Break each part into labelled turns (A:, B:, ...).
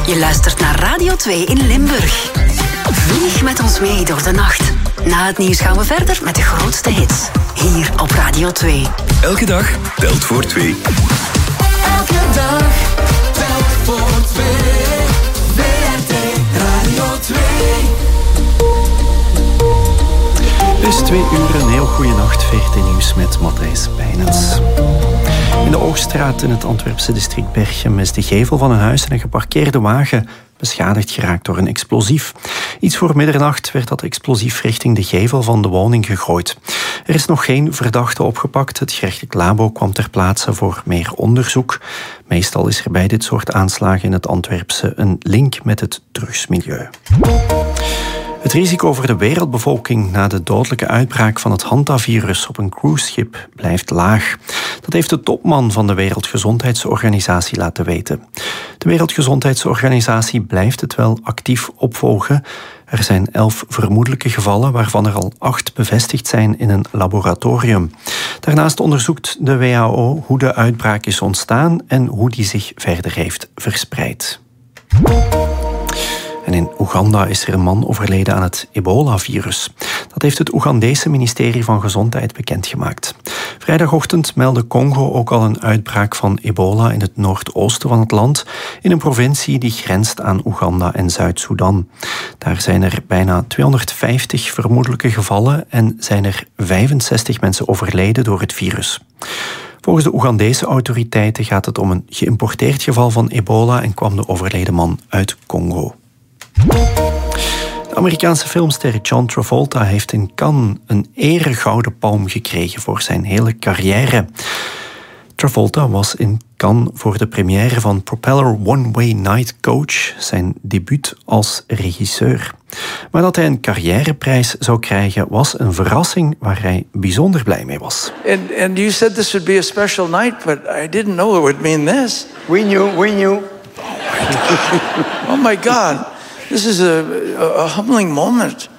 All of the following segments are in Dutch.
A: Je luistert naar Radio 2 in Limburg. Vlieg met ons mee door de nacht. Na het nieuws gaan we verder met de grootste hits. Hier op Radio 2.
B: Elke dag telt voor 2.
C: Elke dag telt voor 2. WRT Radio 2.
D: Het is 2 uur, een heel goede nacht. VRT Nieuws met Matthijs Bijnens. In de Oogstraat in het Antwerpse district Berchem is de gevel van een huis en een geparkeerde wagen beschadigd geraakt door een explosief. Iets voor middernacht werd dat explosief richting de gevel van de woning gegooid. Er is nog geen verdachte opgepakt. Het gerechtelijk labo kwam ter plaatse voor meer onderzoek. Meestal is er bij dit soort aanslagen in het Antwerpse een link met het drugsmilieu. Het risico voor de wereldbevolking na de dodelijke uitbraak van het Hantavirus op een cruiseschip blijft laag. Dat heeft de topman van de Wereldgezondheidsorganisatie laten weten. De Wereldgezondheidsorganisatie blijft het wel actief opvolgen. Er zijn 11 vermoedelijke gevallen, waarvan er al 8 bevestigd zijn in een laboratorium. Daarnaast onderzoekt de WHO hoe de uitbraak is ontstaan en hoe die zich verder heeft verspreid. En in Oeganda is er een man overleden aan het ebola-virus. Dat heeft het Oegandese ministerie van Gezondheid bekendgemaakt. Vrijdagochtend meldde Congo ook al een uitbraak van ebola in het noordoosten van het land, in een provincie die grenst aan Oeganda en Zuid-Soedan. Daar zijn er bijna 250 vermoedelijke gevallen en zijn er 65 mensen overleden door het virus. Volgens de Oegandese autoriteiten gaat het om een geïmporteerd geval van ebola en kwam de overleden man uit Congo. De Amerikaanse filmster John Travolta heeft in Cannes een eregouden palm gekregen voor zijn hele carrière. Travolta was in Cannes voor de première van Propeller One Way Night Coach, zijn debuut als regisseur. Maar dat hij een carrièreprijs zou krijgen was een verrassing waar hij bijzonder blij mee was.
E: And you said this would be a special night, but I didn't know it would mean this.
F: We knew.
E: Oh my God. This is a humbling moment.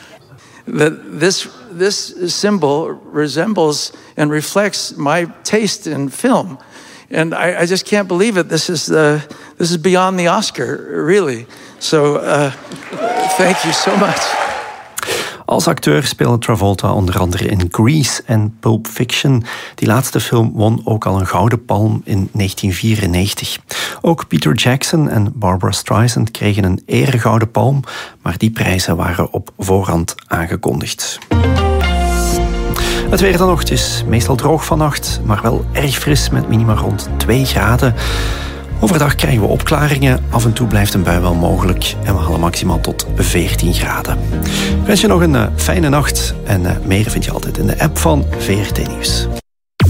E: This symbol resembles and reflects my taste in film, and I just can't believe it. This is beyond the Oscar, really. So, thank you so much.
D: Als acteur speelde Travolta onder andere in Grease en Pulp Fiction. Die laatste film won ook al een Gouden Palm in 1994. Ook Peter Jackson en Barbra Streisand kregen een eregouden palm, maar die prijzen waren op voorhand aangekondigd. Het weer dan nog, het is meestal droog vannacht, maar wel erg fris met minima rond 2 graden. Overdag krijgen we opklaringen, af en toe blijft een bui wel mogelijk en we halen maximaal tot 14 graden. Ik wens je nog een fijne nacht en meer vind je altijd in de app van VRT Nieuws.